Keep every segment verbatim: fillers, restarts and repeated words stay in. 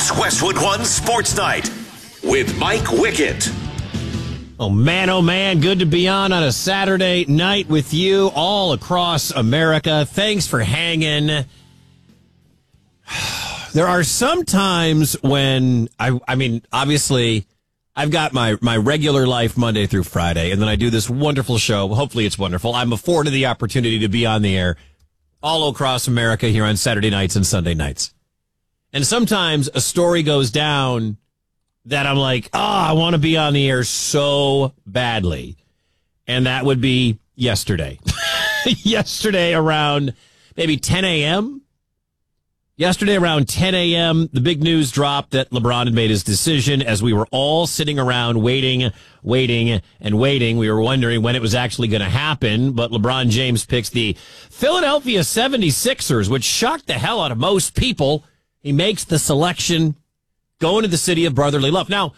It's Westwood One Sports Night with Mike Wickett. Oh, man, oh, man, good to be on on a Saturday night with you all across America. Thanks for hanging. There are some times when, I, I mean, obviously, I've got my, my regular life Monday through Friday, and then I do this wonderful show. Hopefully it's wonderful. I'm afforded the opportunity to be on the air all across America here on Saturday nights and Sunday nights. And sometimes a story goes down that I'm like, oh, I want to be on the air so badly. And that would be yesterday. Yesterday around maybe ten a.m. Yesterday around ten a.m., the big news dropped that LeBron had made his decision as we were all sitting around waiting, waiting, and waiting. We were wondering when it was actually going to happen, but LeBron James picks the Philadelphia seventy-sixers, which shocked the hell out of most people. He makes the selection going to the city of brotherly love. Now,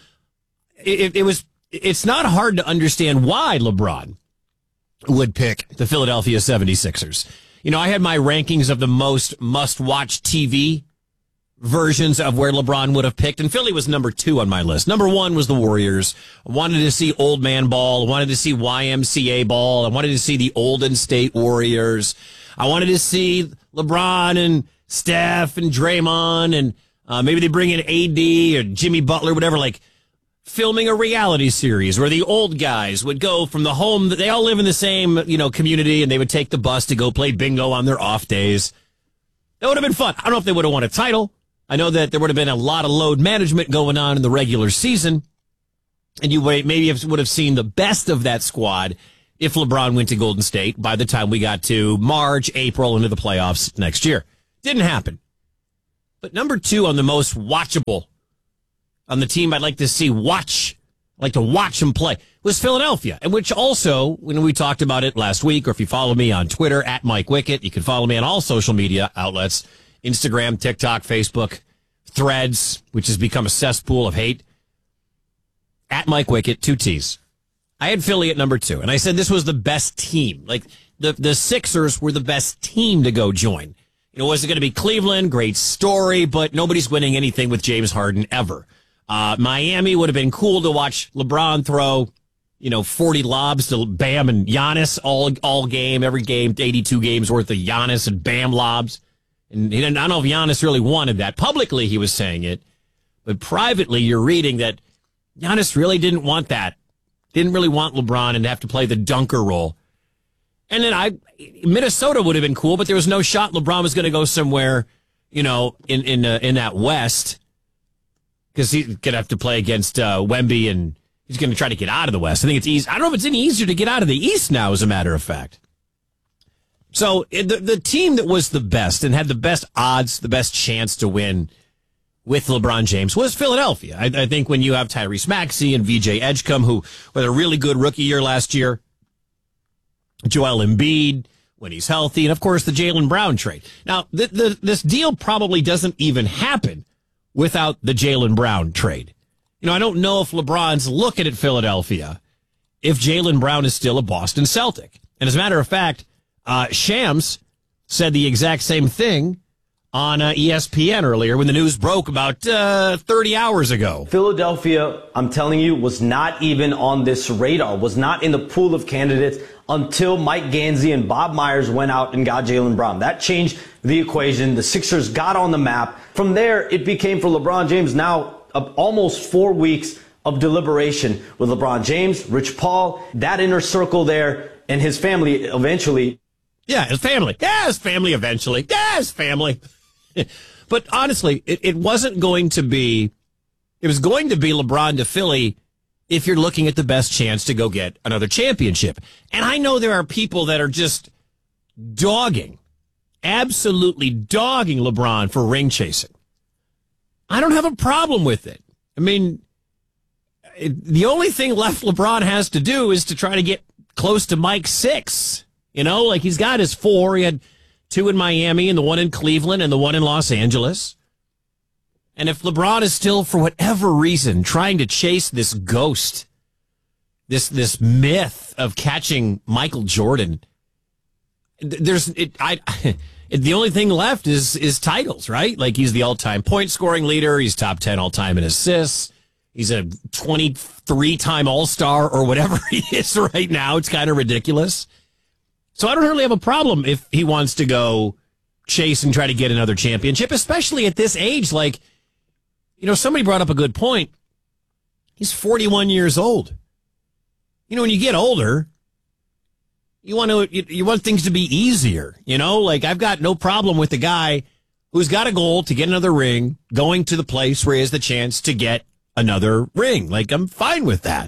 it, it was, it's not hard to understand why LeBron would pick the Philadelphia seventy-sixers. You know, I had my rankings of the most must-watch T V versions of where LeBron would have picked, and Philly was number two on my list. Number one was the Warriors. I wanted to see old man ball. I wanted to see Y M C A ball. I wanted to see the Olden State Warriors. I wanted to see LeBron and Steph and Draymond, and uh, maybe they bring in A D or Jimmy Butler, whatever, like filming a reality series where the old guys would go from the home. They all live in the same, you know, community, and they would take the bus to go play bingo on their off days. That would have been fun. I don't know if they would have won a title. I know that there would have been a lot of load management going on in the regular season, and you maybe would have seen the best of that squad if LeBron went to Golden State by the time we got to March, April, into the playoffs next year. Didn't happen. But number two on the most watchable, on the team I'd like to see watch, I'd like to watch them play, was Philadelphia. And which also, when we talked about it last week, or if you follow me on Twitter, at Mike Wickett, you can follow me on all social media outlets, Instagram, TikTok, Facebook, Threads, which has become a cesspool of hate, at Mike Wickett, two T's. I had Philly at number two, and I said this was the best team. Like, the, the Sixers were the best team to go join. You know, was it going to be Cleveland? Great story, but nobody's winning anything with James Harden ever. Uh, Miami would have been cool to watch LeBron throw, you know, forty lobs to Bam and Giannis all all game, every game, eighty-two games worth of Giannis and Bam lobs. And he didn't, I don't know if Giannis really wanted that. Publicly, he was saying it, but privately, you're reading that Giannis really didn't want that. Didn't really want LeBron and have to play the dunker role. And then I, Minnesota would have been cool, but there was no shot LeBron was going to go somewhere, you know, in in uh, in that West, because he's going to have to play against uh, Wemby, and he's going to try to get out of the West. I think it's easy. I don't know if it's any easier to get out of the East now, as a matter of fact. So the the team that was the best and had the best odds, the best chance to win with LeBron James was Philadelphia. I, I think when you have Tyrese Maxey and V J Edgecombe, who had a really good rookie year last year, Joel Embiid when he's healthy, and of course the Jaylen Brown trade. Now, the, the, this deal probably doesn't even happen without the Jaylen Brown trade. You know, I don't know if LeBron's looking at Philadelphia if Jaylen Brown is still a Boston Celtic. And as a matter of fact, uh, Shams said the exact same thing on uh, E S P N earlier when the news broke about uh, thirty hours ago. Philadelphia, I'm telling you, was not even on this radar, was not in the pool of candidates until Mike Gansey and Bob Myers went out and got Jaylen Brown. That changed the equation. The Sixers got on the map. From there, it became for LeBron James now uh, almost four weeks of deliberation with LeBron James, Rich Paul, that inner circle there, and his family eventually. Yeah, his family. Yeah, his family eventually. Yeah, his family. But honestly, it, it wasn't going to be, it was going to be LeBron to Philly if you're looking at the best chance to go get another championship. And I know there are people that are just dogging, absolutely dogging LeBron for ring chasing. I don't have a problem with it. I mean, it, the only thing left LeBron has to do is to try to get close to Mike's six. You know, like he's got his four. He had two in Miami and the one in Cleveland and the one in Los Angeles. And if LeBron is still, for whatever reason, trying to chase this ghost, this this myth of catching Michael Jordan, there's it. I The only thing left is is titles, right? Like he's the all-time point scoring leader. He's top ten all-time in assists. He's a twenty-three time All-Star or whatever he is right now. It's kind of ridiculous. So I don't really have a problem if he wants to go chase and try to get another championship, especially at this age. Like, you know, somebody brought up a good point. He's forty-one years old. You know, when you get older, you want to you, you want things to be easier. You know, like I've got no problem with the guy who's got a goal to get another ring, going to the place where he has the chance to get another ring. Like, I'm fine with that.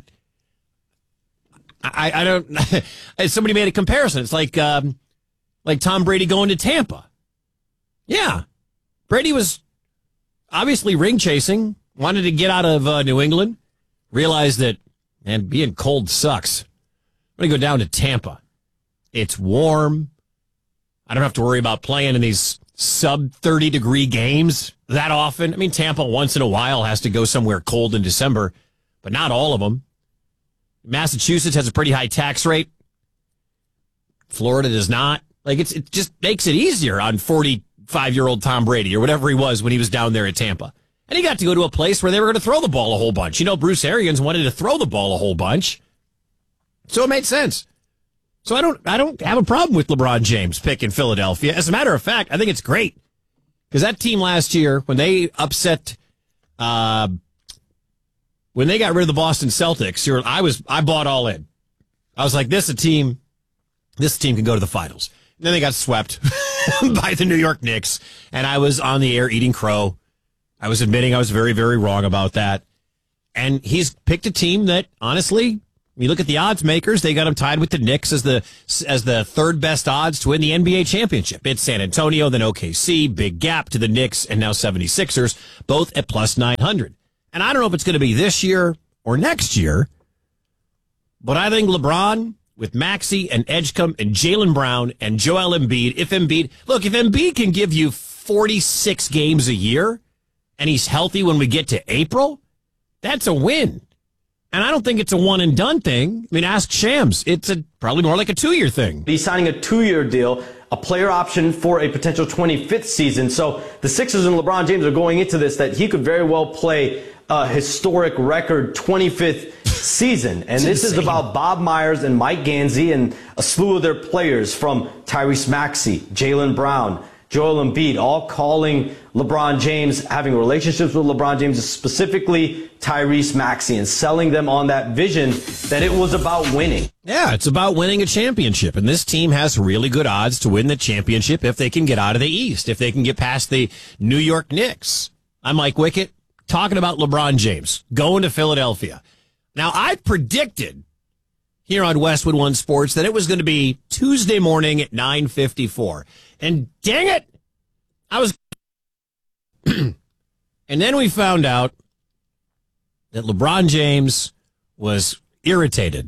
I, I don't. Somebody made a comparison. It's like um, like Tom Brady going to Tampa. Yeah, Brady was obviously ring chasing, wanted to get out of uh, New England, realized that, man, being cold sucks. I'm going to go down to Tampa. It's warm. I don't have to worry about playing in these sub thirty degree games that often. I mean, Tampa once in a while has to go somewhere cold in December, but not all of them. Massachusetts has a pretty high tax rate. Florida does not. Like, it's it just makes it easier on forty-five-year-old Tom Brady or whatever he was when he was down there at Tampa. And he got to go to a place where they were going to throw the ball a whole bunch. You know, Bruce Arians wanted to throw the ball a whole bunch. So it made sense. So I don't I don't have a problem with LeBron James picking Philadelphia. As a matter of fact, I think it's great. Because that team last year, when they upset, uh, when they got rid of the Boston Celtics, you're, I was I bought all in. I was like, this is a team, this team can go to the finals. And then they got swept by the New York Knicks, and I was on the air eating crow. I was admitting I was very, very wrong about that. And he's picked a team that, honestly, when you look at the odds makers, they got him tied with the Knicks as the as the third best odds to win the N B A championship. It's San Antonio, then O K C, big gap to the Knicks, and now seventy-sixers, both at plus nine hundred. And I don't know if it's going to be this year or next year, but I think LeBron with Maxey and Edgecombe and Jaylen Brown and Joel Embiid, if Embiid, look, if Embiid can give you forty-six games a year and he's healthy when we get to April, that's a win. And I don't think it's a one-and-done thing. I mean, ask Shams. It's a probably more like a two-year thing. He's signing a two-year deal, a player option for a potential twenty-fifth season. So the Sixers and LeBron James are going into this that he could very well play a historic record twenty-fifth season. And this is about Bob Myers and Mike Gansey and a slew of their players from Tyrese Maxey, Jaylen Brown, Joel Embiid, all calling LeBron James, having relationships with LeBron James, specifically Tyrese Maxey, and selling them on that vision that it was about winning. Yeah, it's about winning a championship. And this team has really good odds to win the championship if they can get out of the East, if they can get past the New York Knicks. I'm Mike Wickett, talking about LeBron James going to Philadelphia. Now, I predicted here on Westwood One Sports that it was going to be Tuesday morning at nine fifty-four. And dang it, I was... And then we found out that LeBron James was irritated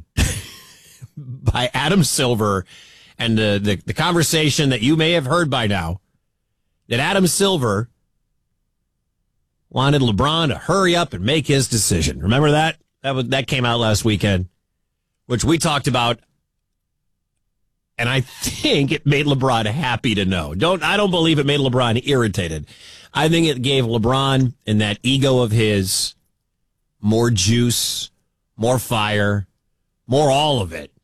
by Adam Silver and the, the, the conversation that you may have heard by now, that Adam Silver wanted LeBron to hurry up and make his decision. Remember that? That was, that came out last weekend, which we talked about. And I think it made LeBron happy to know. Don't I don't believe it made LeBron irritated. I think it gave LeBron and that ego of his more juice, more fire, more all of it,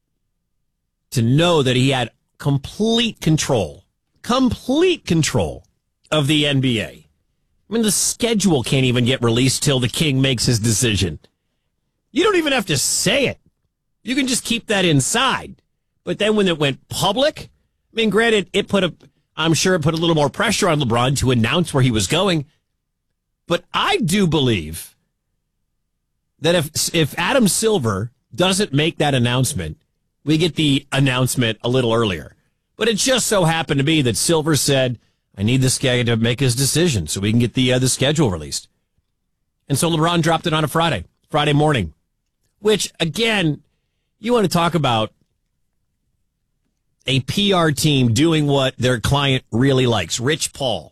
to know that he had complete control, complete control of the N B A. I mean, the schedule can't even get released till the king makes his decision. You don't even have to say it. You can just keep that inside. But then when it went public, I mean, granted, it put a, I'm sure it put a little more pressure on LeBron to announce where he was going. But I do believe that if if Adam Silver doesn't make that announcement, we get the announcement a little earlier. But it just so happened to be that Silver said, I need this guy to make his decision so we can get the uh, the schedule released. And so LeBron dropped it on a Friday, Friday morning, which, again, you want to talk about a P R team doing what their client really likes. Rich Paul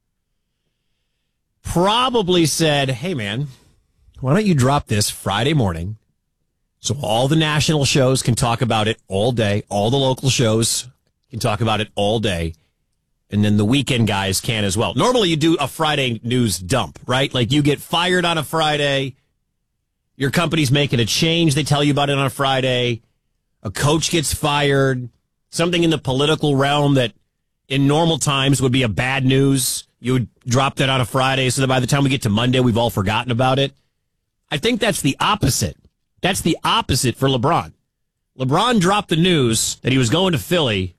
probably said, hey, man, why don't you drop this Friday morning so all the national shows can talk about it all day, all the local shows can talk about it all day, And then the weekend guys can as well. Normally you do a Friday news dump, right? Like you get fired on a Friday. Your company's making a change. They tell you about it on a Friday. A coach gets fired. Something in the political realm that in normal times would be a bad news. You would drop that on a Friday so that by the time we get to Monday, we've all forgotten about it. I think that's the opposite. That's the opposite for LeBron. LeBron dropped the news that he was going to Philly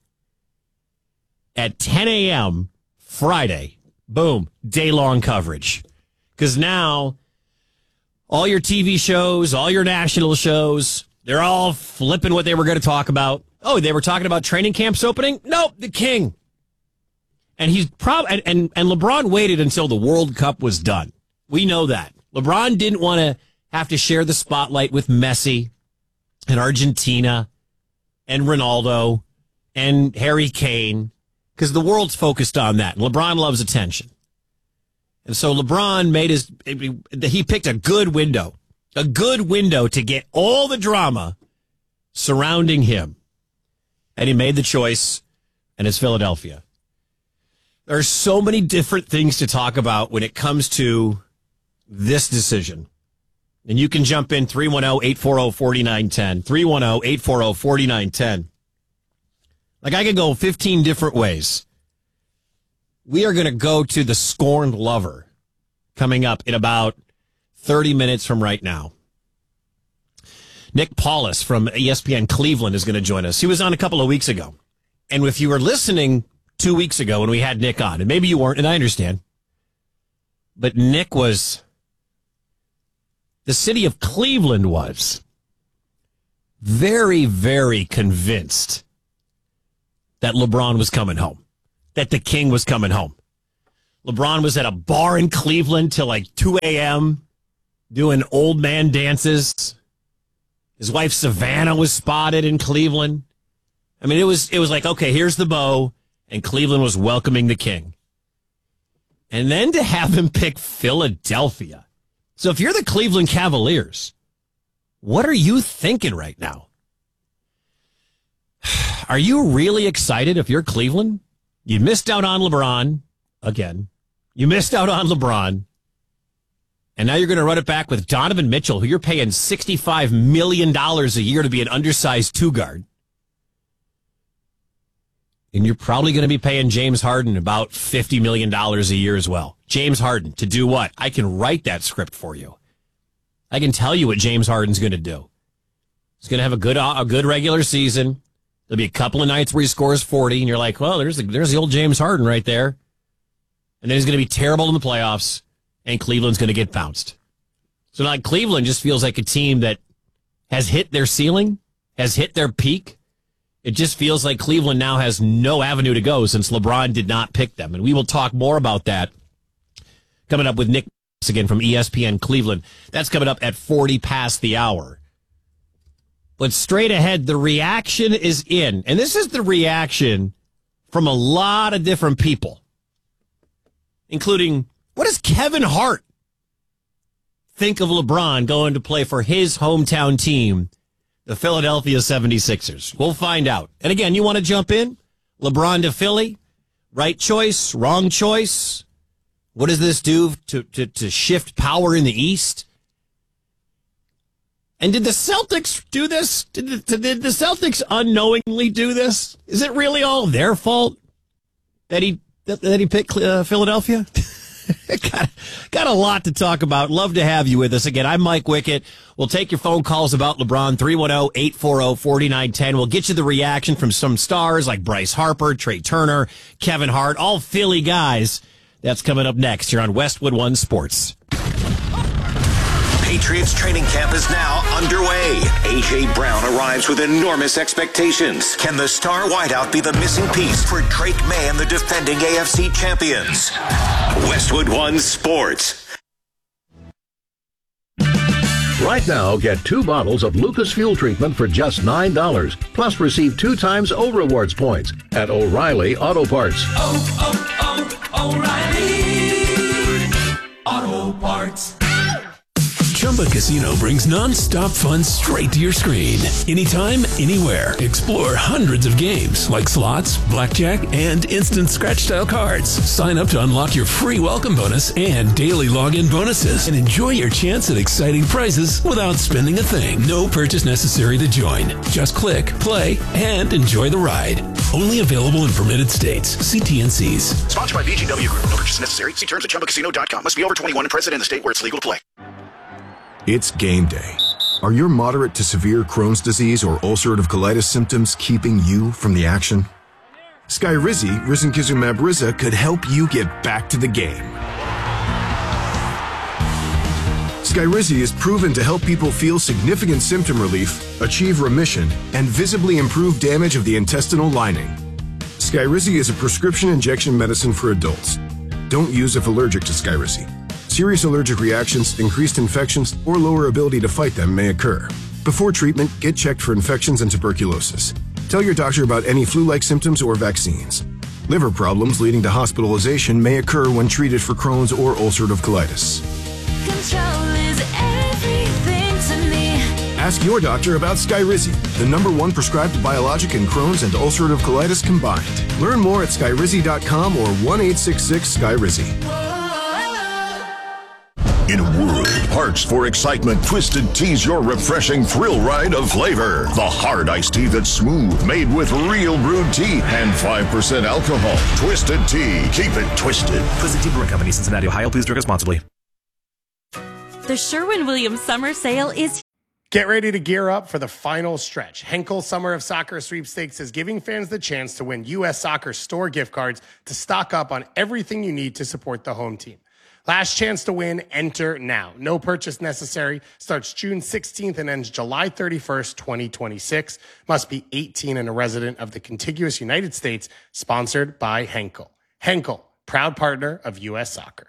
at ten a.m. Friday. Boom. Day-long coverage. Because now all your T V shows, all your national shows, they're all flipping what they were going to talk about. Oh, they were talking about training camps opening? Nope, the king. And he's prob- and, and, and LeBron waited until the World Cup was done. We know that. LeBron didn't want to have to share the spotlight with Messi and Argentina and Ronaldo and Harry Kane because the world's focused on that. LeBron loves attention. And so LeBron made his, he picked a good window, a good window to get all the drama surrounding him. And he made the choice, and it's Philadelphia. There are so many different things to talk about when it comes to this decision. And you can jump in three one zero, eight four zero, four nine one zero, three one zero, eight four zero, four nine one zero. Like I could go fifteen different ways. We are going to go to the scorned lover coming up in about thirty minutes from right now. Nick Paulus from E S P N Cleveland is going to join us. He was on a couple of weeks ago. And if you were listening two weeks ago when we had Nick on, and maybe you weren't, and I understand, but Nick was, the city of Cleveland was very, very convinced that LeBron was coming home, that the king was coming home. LeBron was at a bar in Cleveland till like two a.m. doing old man dances. His wife Savannah was spotted in Cleveland. I mean, it was it was like, okay, here's the bow, and Cleveland was welcoming the king. And then to have him pick Philadelphia. So if you're the Cleveland Cavaliers, what are you thinking right now? Are you really excited if you're Cleveland? You missed out on LeBron again. You missed out on LeBron. And now you're going to run it back with Donovan Mitchell, who you're paying sixty-five million dollars a year to be an undersized two-guard. And you're probably going to be paying James Harden about fifty million dollars a year as well. James Harden, to do what? I can write that script for you. I can tell you what James Harden's going to do. He's going to have a good a good regular season. There'll be a couple of nights where he scores forty, and you're like, well, there's the, there's the old James Harden right there. And then he's going to be terrible in the playoffs, and Cleveland's going to get bounced. So now Cleveland just feels like a team that has hit their ceiling, has hit their peak. It just feels like Cleveland now has no avenue to go since LeBron did not pick them. And we will talk more about that coming up with Nick again from E S P N Cleveland. That's coming up at forty past the hour. But straight ahead, the reaction is in. And this is the reaction from a lot of different people, including, what does Kevin Hart think of LeBron going to play for his hometown team, the Philadelphia seventy-sixers? We'll find out. And again, you want to jump in? LeBron to Philly? Right choice? Wrong choice? What does this do to, to, to shift power in the East? And did the Celtics do this? Did the, did the Celtics unknowingly do this? Is it really all their fault that he that, that he picked uh, Philadelphia? got, got a lot to talk about. Love to have you with us. Again, I'm Mike Wickett. We'll take your phone calls about LeBron, three one zero, eight four zero, four nine one zero. We'll get you the reaction from some stars like Bryce Harper, Trey Turner, Kevin Hart, all Philly guys. That's coming up next here on Westwood One Sports. Patriots training camp is now underway. A J. Brown arrives with enormous expectations. Can the star wideout be the missing piece for Drake May and the defending A F C champions? Westwood One Sports. Right now, get two bottles of Lucas Fuel Treatment for just nine dollars. Plus, receive two times O Rewards points at O'Reilly Auto Parts. Oh, oh, oh, O'Reilly Auto Parts. Chumba Casino brings non-stop fun straight to your screen. Anytime, anywhere. Explore hundreds of games like slots, blackjack, and instant scratch-style cards. Sign up to unlock your free welcome bonus and daily login bonuses, and enjoy your chance at exciting prizes without spending a thing. No purchase necessary to join. Just click, play, and enjoy the ride. Only available in permitted states. See T N Cs. Sponsored by V G W Group. No purchase necessary. See terms at chumba casino dot com. Must be over twenty-one and present in the state where it's legal to play. It's game day. Are your moderate to severe Crohn's disease or ulcerative colitis symptoms keeping you from the action? Skyrizi, risankizumab Riza, could help you get back to the game. Skyrizi is proven to help people feel significant symptom relief, achieve remission, and visibly improve damage of the intestinal lining. Skyrizi is a prescription injection medicine for adults. Don't use if allergic to Skyrizi. Serious allergic reactions, increased infections, or lower ability to fight them may occur. Before treatment, get checked for infections and tuberculosis. Tell your doctor about any flu-like symptoms or vaccines. Liver problems leading to hospitalization may occur when treated for Crohn's or ulcerative colitis. Control is everything to me. Ask your doctor about Skyrizi, the number one prescribed biologic in Crohn's and ulcerative colitis combined. Learn more at skyrizi dot com or one eight six six Skyrizi. In a world parched for excitement, Twisted Tea's your refreshing thrill ride of flavor. The hard iced tea that's smooth, made with real brewed tea and five percent alcohol. Twisted Tea. Keep it twisted. Twisted Tea Brewing Company, Cincinnati, Ohio. Please drink responsibly. The Sherwin-Williams Summer Sale is... Get ready to gear up for the final stretch. Henkel Summer of Soccer Sweepstakes is giving fans the chance to win U S Soccer store gift cards to stock up on everything you need to support the home team. Last chance to win, enter now. No purchase necessary. Starts June sixteenth and ends July thirty-first, twenty twenty-six. Must be eighteen and a resident of the contiguous United States. Sponsored by Henkel. Henkel, proud partner of U S Soccer.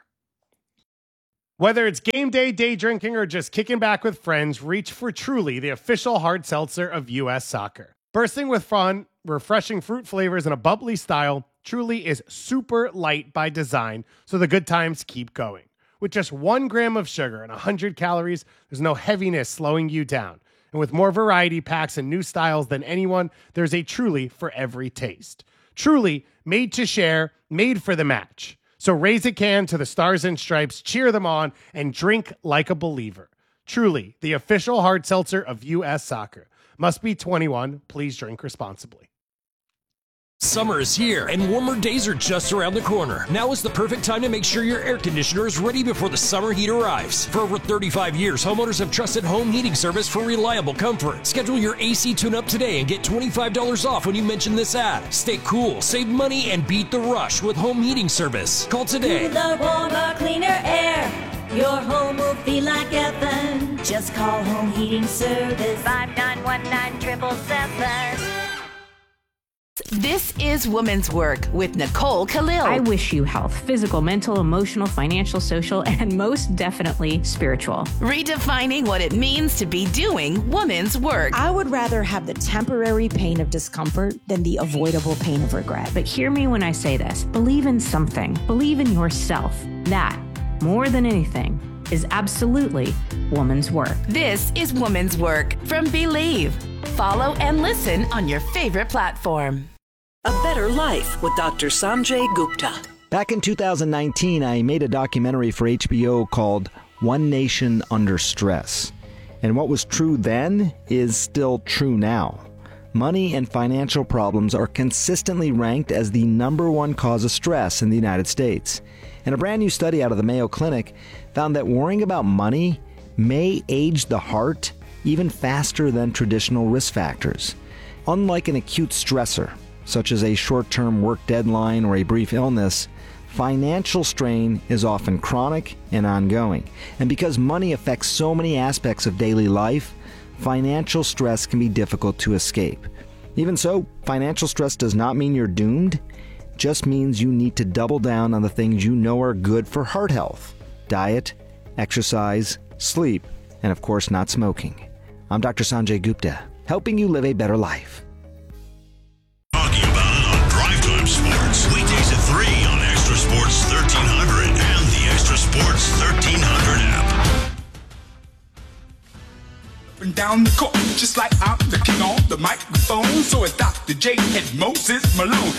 Whether it's game day, day drinking, or just kicking back with friends, reach for Truly, the official hard seltzer of U S Soccer. Bursting with fun, refreshing fruit flavors, and a bubbly style, Truly is super light by design, so the good times keep going. With just one gram of sugar and one hundred calories, there's no heaviness slowing you down. And with more variety packs and new styles than anyone, there's a Truly for every taste. Truly, made to share, made for the match. So raise a can to the Stars and Stripes, cheer them on, and drink like a believer. Truly, the official hard seltzer of U S Soccer. Must be twenty-one. Please drink responsibly. Summer is here, and warmer days are just around the corner. Now is the perfect time to make sure your air conditioner is ready before the summer heat arrives. For over thirty-five years, homeowners have trusted Home Heating Service for reliable comfort. Schedule your A C tune-up today and get twenty-five dollars off when you mention this ad. Stay cool, save money, and beat the rush with Home Heating Service. Call today. Cooler, warmer, cleaner air. Your home will feel like heaven. Just call Home Heating Service. five nine one nine, seven seven seven. This is Woman's Work with Nicole Khalil. I wish you health, physical, mental, emotional, financial, social, and most definitely spiritual. Redefining what it means to be doing woman's work. I would rather have the temporary pain of discomfort than the avoidable pain of regret. But hear me when I say this. Believe in something. Believe in yourself. That, more than anything, is absolutely woman's work. This is Woman's Work from Believe. Follow and listen on your favorite platform. A Better Life with Doctor Sanjay Gupta. Back in two thousand nineteen, I made a documentary for H B O called One Nation Under Stress. And what was true then is still true now. Money and financial problems are consistently ranked as the number one cause of stress in the United States. And a brand new study out of the Mayo Clinic found that worrying about money may age the heart even faster than traditional risk factors. Unlike an acute stressor, such as a short-term work deadline or a brief illness, financial strain is often chronic and ongoing. And because money affects so many aspects of daily life, financial stress can be difficult to escape. Even so, financial stress does not mean you're doomed. It just means you need to double down on the things you know are good for heart health: diet, exercise, sleep, and of course not smoking. I'm Doctor Sanjay Gupta, helping you live a better life. Talking about it on Drivetime Sports. Weekdays at three on Extra Sports thirteen hundred and the Extra Sports thirteen hundred app. down the court, just like I'm the king on the microphone. So it's Doctor J and Moses Malone.